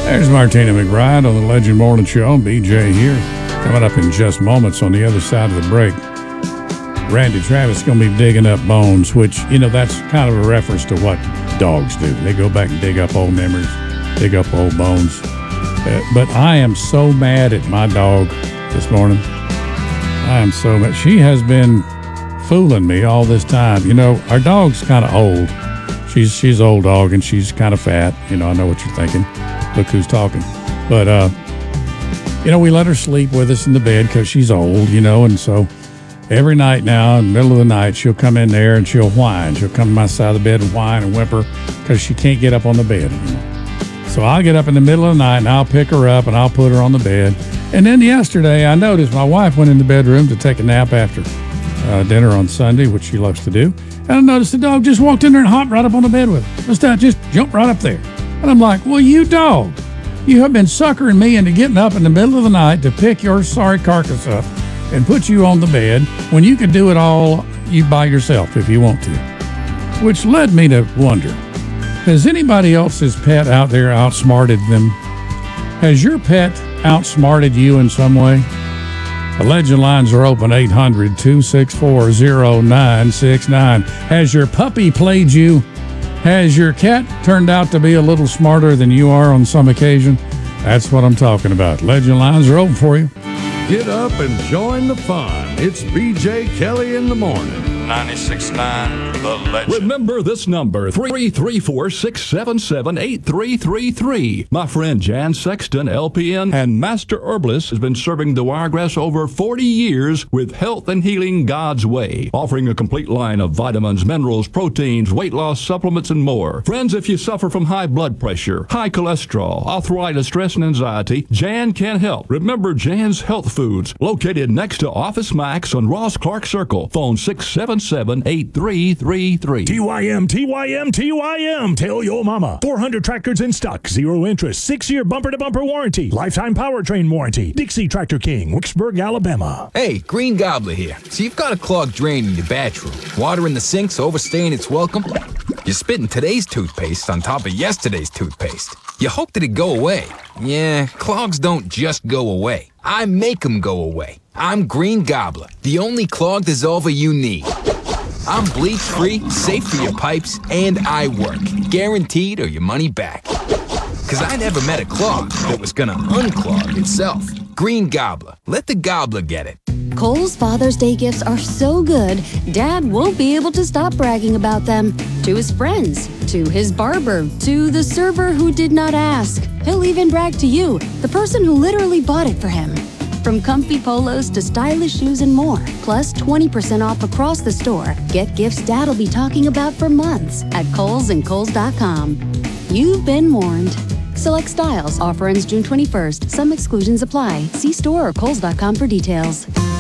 There's Martina McBride on the Legend Morning Show. BJ here. Coming up in just moments on the other side of the break. Randy Travis going to be digging up bones, which, that's kind of a reference to what dogs do. They go back and dig up old memories, dig up old bones. But I am so mad at my dog this morning. I am so mad. She has been fooling me all this time. Our dog's kind of old. She's an old dog, and she's kind of fat. I know what you're thinking. Look who's talking. But, we let her sleep with us in the bed because she's old, and so every night now, in the middle of the night, she'll come in there and she'll whine. She'll come to my side of the bed and whine and whimper because she can't get up on the bed anymore. So I'll get up in the middle of the night and I'll pick her up and I'll put her on the bed. And then yesterday, I noticed my wife went in the bedroom to take a nap after dinner on Sunday, which she loves to do. And I noticed the dog just walked in there and hopped right up on the bed with her. Just jumped right up there. And I'm like, well, you dog, you have been suckering me into getting up in the middle of the night to pick your sorry carcass up and put you on the bed when you could do it all you by yourself if you want to. Which led me to wonder, has anybody else's pet out there outsmarted them? Has your pet outsmarted you in some way? The Legend lines are open, 800-264-0969. Has your puppy played you? Has your cat turned out to be a little smarter than you are on some occasion? That's what I'm talking about. Legend lines are open for you. Get up and join the fun. It's BJ Kelly in the morning. 96.9 The Legend. Remember this number, 334-677-8333. My friend Jan Sexton, LPN, and Master Herbalist has been serving the Wiregrass over 40 years with health and healing God's way, offering a complete line of vitamins, minerals, proteins, weight loss supplements, and more. Friends, if you suffer from high blood pressure, high cholesterol, arthritis, stress, and anxiety, Jan can help. Remember Jan's Health Foods, located next to Office Max on Ross Clark Circle. Phone 677-8333. TYM. Tell your mama. 400 tractors in stock. 0 interest. 6-year bumper-to-bumper warranty. Lifetime powertrain warranty. Dixie Tractor King, Wicksburg, Alabama. Hey, Green Gobbler here. So you've got a clogged drain in your bathroom. Water in the sink's overstaying its welcome. You're spitting today's toothpaste on top of yesterday's toothpaste. You hope that it go away. Yeah, clogs don't just go away. I make them go away. I'm Green Gobbler, the only clog dissolver you need. I'm bleach-free, safe for your pipes, and I work. Guaranteed or your money back. Because I never met a clog that was gonna unclog itself. Green Gobbler. Let the gobbler get it. Kohl's Father's Day gifts are so good, Dad won't be able to stop bragging about them. To his friends, to his barber, to the server who did not ask. He'll even brag to you, the person who literally bought it for him. From comfy polos to stylish shoes and more, plus 20% off across the store. Get gifts Dad'll be talking about for months at Kohl's and Kohl's.com. You've been warned. Select styles. Offer ends June 21st. Some exclusions apply. See store or Kohl's.com for details.